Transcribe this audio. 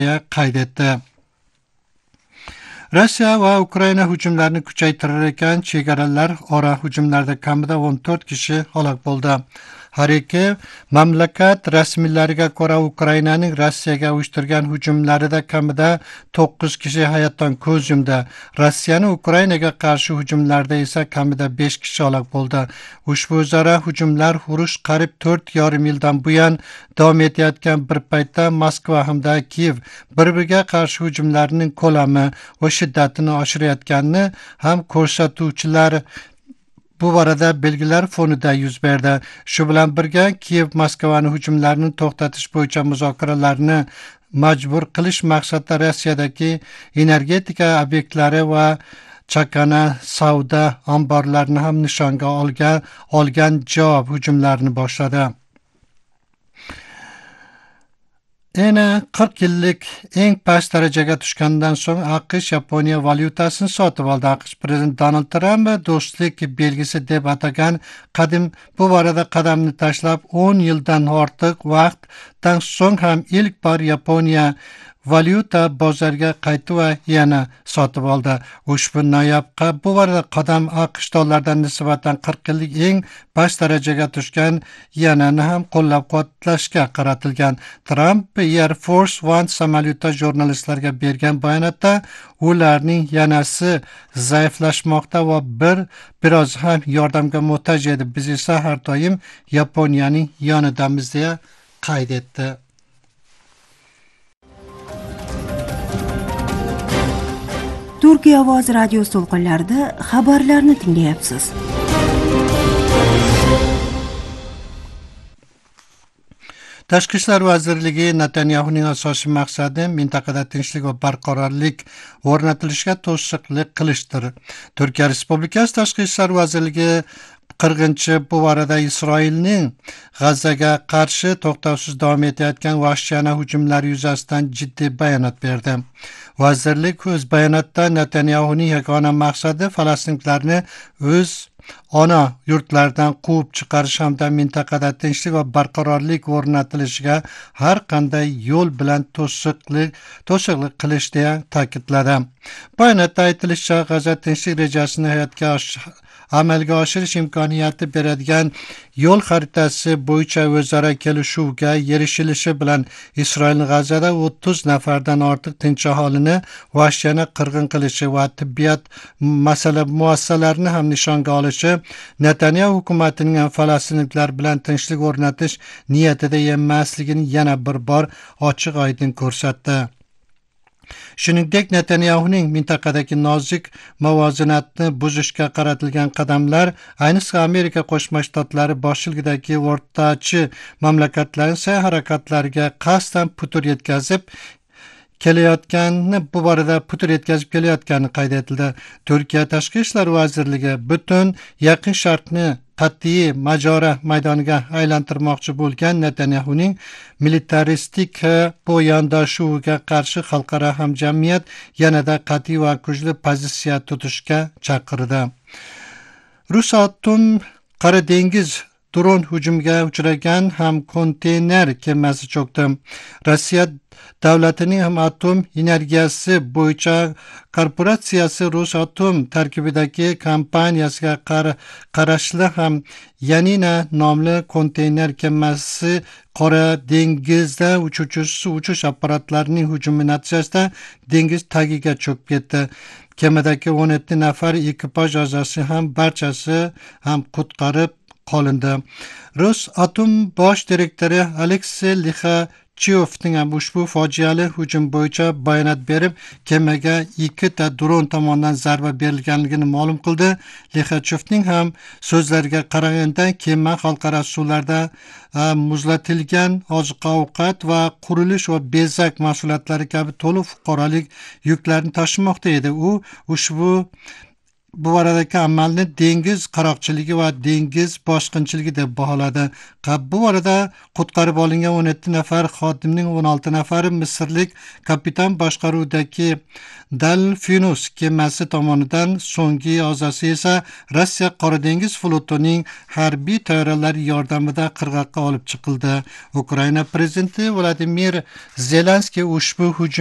qayd etdi. Rossiya va Ukraina hujumlarini kuchaytirar ekan, chegaralar ora hujumlarda kamida 14 kishi halok bo'ldi. Har ikki mamlakat rasmiylariga ko'ra Ukrainaning Rossiyaga uyushtirgan hujumlarida kamida 9 kishi hayotdan ko'z yumdi. Rossiyaning Ukrainaga qarshi hujumlarda esa kamida 5 kishi halok bo'ldi. Ushbu o'zaro hujumlar urush qariyb 4,5 yildan buyon davom etayotgan bir paytda Moskva hamda Kiyev bir-biriga qarshi hujumlarning ko'lami va shiddatini oshirayotganini ham ko'rsatuvchilar bu borada belgilar fonida yuz berdi. Shu bilan birga Kiyev Moskvaning hujumlarini to'xtatish bo'yicha muzokaralarni majbur qilish maqsadida Rossiyadagi energetika obyektlari va chakana savdo omborlarini ham nishonga olgan javob hujumlarini boshladi. Yana 40 yillik eng past darajaga tushgandan so'ng AQSh Yaponiya valyutasini sotib oldi. AQSh prezidenti Donald Trump do'stlik belgisi deb atagan bu borada qadamni tashlab 10 yildan ortiq vaqtdan so'ng ham ilk bor Yaponiya valyuta bozoriga qaytdi va yana sotib oldi. Ushbu noyob bu borada qadam AQSh dollaridan nisbatan 40 yillik eng past darajaga tushgan yanani ham qo'llab-quvvatlashga qaratilgan. Trump Air Force One samolyoti jurnalistlarga bergan bayonotda ularning yanasi zaiflashmoqda va biroz ham yordamga muhtoj edi. Biz esa har doim Yaponiyaning yonidamiz deya qayd etdi. Turkiya ovoz radio to'lqinlarida xabarlarni tinglayapsiz. Tashqi ishlar vazirligi Netanyahuning asosiy maqsadi mintaqada tinchlik va barqarorlik o'rnatilishiga to'sqinlik qilishdir. Turkiya Respublikasi Tashqi ishlar vazirligi 40-chi bu borada Isroilning G'azzaga qarshi to'xtovsiz davom etayotgan vahshiyona hujumlari yuzasidan jiddiy bayonot berdi. Vazirlik o'z bayonotda Netanyahuning yagona maqsadi falastinliklarni o'z ona yurtlaridan quvib chiqarish hamda mintaqada tinchlik va barqarorlik o'rnatilishiga har qanday yo'l bilan to'sqinlik qilish deya ta'kidladi. Bayonotda aytilishicha, G'azza tinchlik rejasini amalga oshirish imkoniyati beradigan yo'l xaritasi bo'yicha o'zaro kelishuvga erishilishi bilan Isroil G'azzada 30 nafardan ortiq tinch aholini vahshiyona qirg'in qilishi va tibbiyot muassasalarini ham nishonga olishi Netanyahu hukumatining falastinliklar bilan tinchlik o'rnatish niyatida emasligini yana bir bor ochiq-oydin ko'rsatdi. Shuningdek, Netanyahuning mintaqadagi nozik muvozanatni buzishga qaratilgan qadamlar, ayniqsa Amerika Qo'shma Shtatlari boshchiligidagi o'rtachi mamlakatlarning sa'y-harakatlariga qasddan putur yetkazib kelayotgani qayd etildi. Turkiya Tashqi ishlar vazirligi butun Yaqin Sharqni qat'iy majora maydoniga aylantirmoqchi bo'lgan Netanyahuning militaristik bu yondashuviga qarshi xalqaro hamjamiyat yanada qat'iy va kuchli pozitsiya tutishga chaqirdi. Rosatom Qora dengiz dron hujumiga uchragan ham konteyner kemasi cho'kdi. Rossiya davlatining ham atom energiyasi bo'yicha korporatsiyasi Rosatom tarkibidagi kompaniyasiga qarashli ham Yanina nomli konteyner kemasi Qora dengizda uchish apparatlarining hujumi natijasida dengiz tagiga cho'kib ketdi. Kemadagi 17 nafar ekipaj a'zosi ham barchasi ham qutqarib qolindi. Rosatom bosh direktori Aleksey Lixachevning ham ushbu fojiali hujum bo'yicha bayonot berib, kemaga 2 dron tomonidan zarba berilganligini ma'lum qildi. Lixachevning ham so'zlariga qaraganda, kema xalqaro suvlarda muzlatilgan oziq-ovqat va qurilish va bezak mahsulotlari kabi to'liq fuqarolik yuklarni tashimoqda edi. U ushbu bu boradagi amalni dengiz qaroqchiligi va dengiz boshqinchiligi deb baholadi. Bu borada qutqarib olingan 17 nafar xodimning 16 nafari misrlik kapitan boshqaruvidagi Delfinus kemasi tomonidan, so'nggi a'zosi esa Rossiya Qora dengiz flotining harbiy tayyoralari yordamida qirg'oqqa olib chiqildi. Ukraina prezidenti Vladimir Zelenskiy ushbu hujum